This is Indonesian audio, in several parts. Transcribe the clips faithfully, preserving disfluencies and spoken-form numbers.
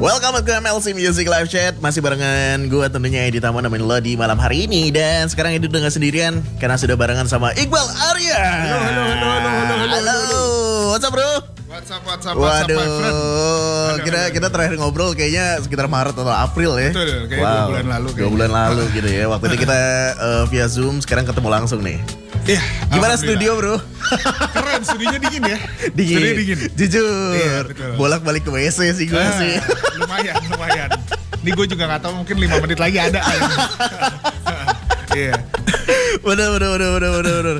Welcome ke M L C Music Live Chat. Masih barengan gue tentunya Edi Tama nemenin lo di malam hari ini. Dan sekarang Edi udah gak sendirian karena sudah barengan sama Iqbal Arya. Halo, halo, halo, halo, halo, halo, halo. What's up bro? What's up, what's up, what's up, Waduh, my friend? Aduh, kita aduh, kita terakhir ngobrol kayaknya sekitar Maret atau April ya. Betul, kayak dua bulan lalu Dua kayaknya. bulan lalu gitu ya. Waktu itu kita uh, via Zoom, sekarang ketemu langsung nih. Iya. Gimana studio bro? Keren, studionya dingin ya. Dingin. Studionya dingin. Jujur. Iya, betul. Bolak-balik ke W C sih gue Ah, sih. lumayan, lumayan. Ini gue juga gak tahu, mungkin lima menit lagi ada. Iya. Bener bener bener bener bener bener.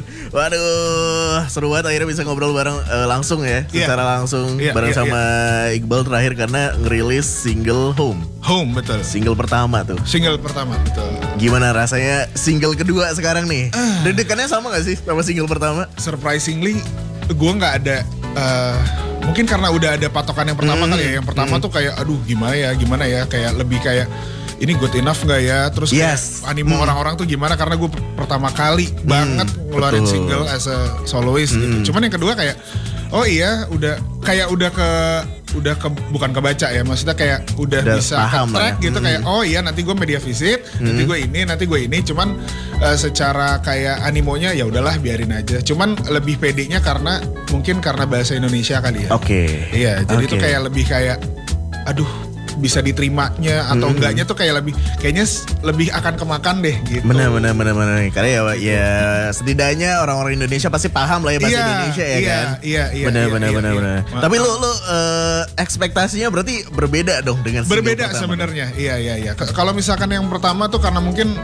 Waduh, seru banget akhirnya bisa ngobrol bareng uh, langsung ya, Iya. secara langsung Iya, bareng iya, sama Iqbal terakhir karena ngerilis single Home, Home, betul. single pertama tuh. Single pertama, betul. Gimana rasanya single kedua sekarang nih? Ah. Deg-degannya sama gak sih sama single pertama? Surprisingly, gue nggak ada. Uh, mungkin karena udah ada patokan yang pertama Hmm, kali ya. Yang pertama hmm. tuh kayak, aduh gimana ya, gimana ya, kayak lebih kayak ini good enough nggak ya? Terus kayak Yes. animo Hmm. orang-orang tuh gimana? Karena gue pertama kali banget ngeluarin betul. single as a soloist Hmm. gitu. Cuman yang kedua kayak, oh iya, udah kayak udah ke udah ke bukan kebaca ya, maksudnya kayak udah, Udah bisa paham ke track lah ya. gitu. Hmm. Kayak oh iya nanti gue media visit, nanti gue ini, nanti gue ini. Cuman uh, secara kayak animonya ya udahlah biarin aja. Cuman lebih pedenya karena mungkin karena bahasa Indonesia kali ya. Oke. Iya, jadi Oke. tuh kayak lebih kayak, aduh bisa diterimanya atau Hmm. enggaknya tuh kayak lebih, kayaknya s- lebih akan kemakan deh gitu. Benar benar benar benar. Karena ya ya setidaknya orang-orang Indonesia pasti paham lah ya bahasa Iya, Indonesia ya iya, kan. iya, iya, Benar iya, benar iya, benar iya. benar. Ma- Tapi lu lu eh, ekspektasinya berarti berbeda dong dengan single Berbeda pertama. sebenarnya, iya iya iya. K- Kalau misalkan yang pertama tuh karena mungkin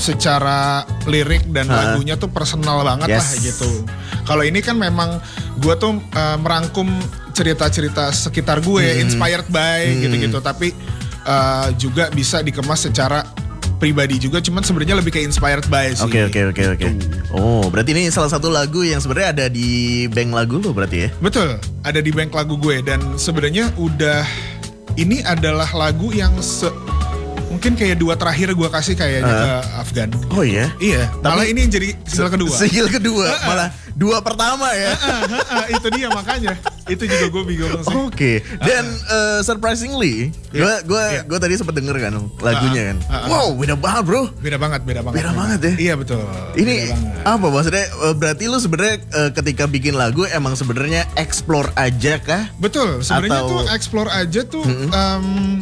secara lirik dan Ha. lagunya tuh personal banget Yes. lah gitu. Kalau ini kan memang gue tuh uh, merangkum cerita-cerita sekitar gue, Hmm. inspired by Hmm. gitu-gitu. Tapi uh, juga bisa dikemas secara pribadi juga. Cuman sebenarnya lebih ke inspired by sih. Oke oke oke oke. Oh, berarti ini salah satu lagu yang sebenarnya ada di bank lagu lo berarti ya? Betul, ada di bank lagu gue dan sebenarnya udah ini adalah lagu yang se mungkin kayak dua terakhir gue kasih kayaknya Uh. ke Afgan. Oh iya. Iya, malah ini yang jadi single kedua. Single kedua, malah dua pertama ya. Ah, itu dia makanya. Itu juga gue bingung sih. Oke. Dan eh, surprisingly, gue Iya, gue iya. gue tadi sempat denger kan lagunya kan. Ah, ah, ah. Wow, beda banget bro. Beda banget, beda banget. Beda banget ya? Iya betul. Ini beda banget. apa maksudnya? eh, Berarti lu sebenarnya eh, ketika bikin lagu emang sebenarnya explore aja kah? Betul, sebenarnya Atau- tuh explore aja tuh em,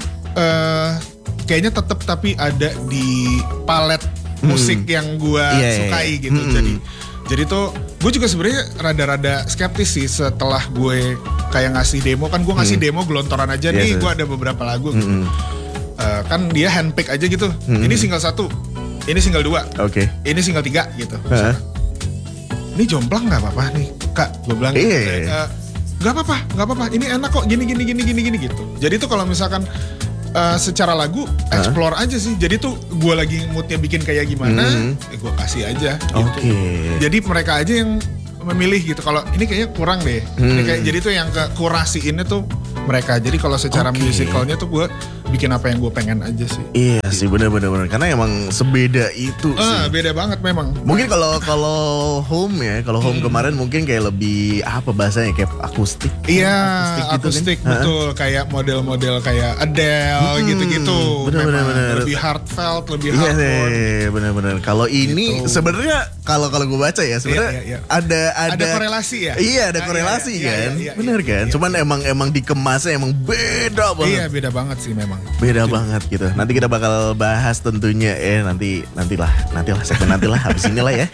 eh, kayaknya tetap tapi ada di palet musik yang gue Iya, iya, sukai iya. gitu. Mm-mm. Jadi jadi tuh gue juga sebenarnya rada-rada skeptis sih setelah gue kayak ngasih demo kan gue ngasih demo gelontoran aja Yes, nih yes. gue ada beberapa lagu gitu. Mm-mm. Eh, kan dia handpick aja gitu. Ini single satu, ini single dua, Oke. ini single tiga gitu. Heeh. Ini jomplang nggak apa-apa nih kak, gue bilang. Iya. Eh, nggak apa-apa, nggak apa-apa. Ini enak kok, gini gini gini gini gini gitu. Jadi tuh kalau misalkan eh, secara lagu explore aja sih. Jadi tuh gue lagi moodnya bikin kayak gimana, Hmm. eh, gue kasih aja. Gitu. Oke. Jadi mereka aja yang memilih gitu. Kalau ini kayaknya kurang deh. Ini Hmm. kayak jadi tuh yang ke kurasiinnya tuh mereka. Jadi kalau secara Oke. musicalnya tuh gue bikin apa yang gue pengen aja sih. Iya sih benar-benar benar. Karena emang sebeda itu Ah, sih. beda banget memang. Mungkin kalau kalau home ya, kalau home kemarin mungkin kayak lebih apa bahasanya kayak akustik. Iya, gitu kan? akustik Ha-ha. betul, kayak model-model kayak Adele Hmm, gitu-gitu. bener, Memang bener, bener. lebih heartfelt, lebih Iya hardcore. sih, benar-benar. Kalau ini Gitu. sebenarnya kalau kalau gue baca ya sebenarnya Iya, iya, iya. ada ada Ada korelasi ya? Iya, ada Ah, korelasi iya, iya, kan. iya, iya, Bener iya, kan? iya. Cuman emang emang dikemasnya emang beda banget. Iya, beda banget sih memang. Beda banget gitu. Nanti kita bakal bahas tentunya eh nanti nantilah nantilah segmen nantilah habis inilah ya.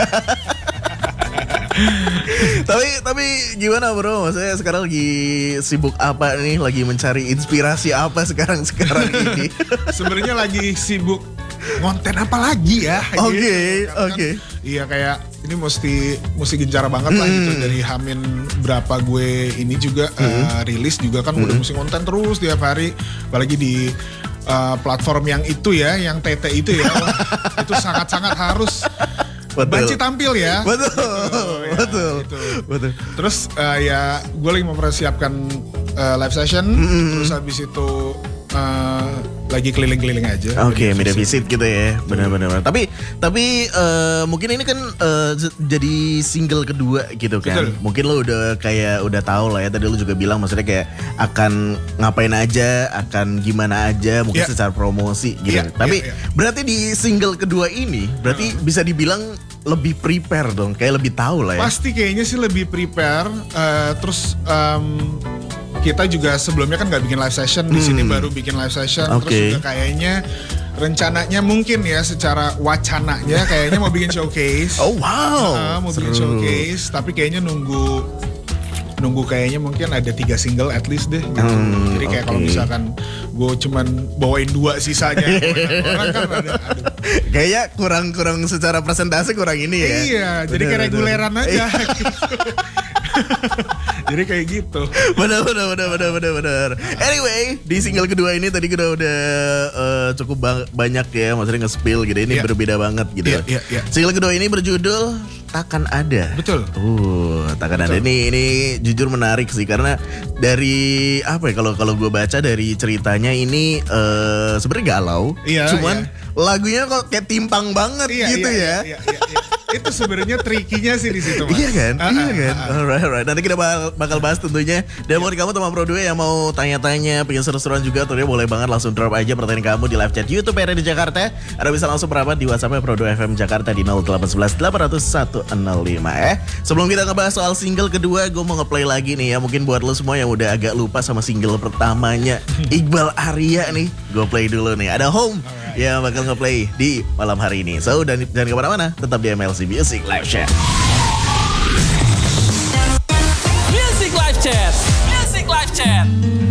tapi tapi gimana bro? Maksudnya sekarang lagi sibuk apa nih? Lagi mencari inspirasi apa sekarang sekarang ini? Sebenarnya lagi sibuk konten apa lagi ya? Oke, gitu. Karena kan, oke. iya kayak ini mesti mesti gencar banget lah gitu Hmm. dari Hamin berapa gue ini juga eh, rilis juga kan udah mesti konten terus tiap hari, apalagi di eh, platform yang itu ya, yang T T itu ya, wah, itu sangat-sangat harus Betul. banci tampil ya. Betul, ya, betul, gitu. betul. Terus eh, ya gue lagi mempersiapkan eh, live session, terus habis itu eh, lagi keliling-keliling aja. Oke, okay, media visit gitu ya, benar-benar. Tapi tapi uh, mungkin ini kan uh, jadi single kedua gitu kan. Betul. Mungkin lo udah kayak udah tahu lah ya. Tadi lo juga bilang maksudnya kayak akan ngapain aja, akan gimana aja, mungkin yeah. secara promosi gitu. Yeah, Tapi yeah, yeah. berarti di single kedua ini, berarti uh. bisa dibilang lebih prepare dong, kayak lebih tahu lah ya. Pasti kayaknya sih lebih prepare. Uh, terus um, kita juga sebelumnya kan nggak bikin live session, di sini hmm. baru bikin live session. Okay. Terus juga kayaknya rencananya mungkin ya secara wacananya kayaknya mau bikin showcase. Oh wow. Nah, mau Seru. bikin showcase, tapi kayaknya nunggu nunggu kayaknya mungkin ada tiga single at least deh. Gitu. Hmm, Jadi kayak okay. kalau misalkan gue cuman bawain dua sisanya, orang kan ada. Aduh. Kayaknya kurang-kurang secara presentasi kurang ini ya. Iya, bener, jadi kayak reguleran aja. Jadi kayak gitu. Benar benar benar benar benar benar. Anyway, di single kedua ini tadi kita udah uh, cukup bang- banyak ya, maksudnya nge-spill gitu. Ini yeah. berbeda banget gitu. Yeah, yeah, yeah. Single kedua ini berjudul Takkan Ada. Betul. Uh, Takkan Betul. Ada ini ini jujur menarik sih karena dari apa ya kalau kalau gue baca dari ceritanya ini uh, sebenarnya galau. Yeah, cuman yeah. lagunya kok kayak timpang banget yeah, gitu yeah, ya. Yeah, yeah, yeah, yeah. Itu sebenarnya trikinya sih di situ, Mas. Iya kan? Uh, iya uh, kan? Uh, uh. Alright, alright. Nanti kita bakal, bakal bahas tentunya. Dan buat kamu teman Pro dua yang mau tanya-tanya, pengen seru-seruan juga, tentunya boleh banget langsung drop aja pertanyaan kamu di live chat YouTube R R D Jakarta. Ada bisa langsung merapat di WhatsApp-nya Pro dua F M Jakarta di nol delapan satu satu delapan nol satu nol lima eh. Sebelum kita ngebahas soal single kedua, gue mau ngeplay lagi nih ya. Mungkin buat lo semua yang udah agak lupa sama single pertamanya Iqbal Arya nih, gue play dulu nih. Ada Home alright. yang bakal ngeplay di malam hari ini. So, dan jangan kemana-mana, tetap di M L C Music Live Chat. Music Live Chat. Music Live Chat.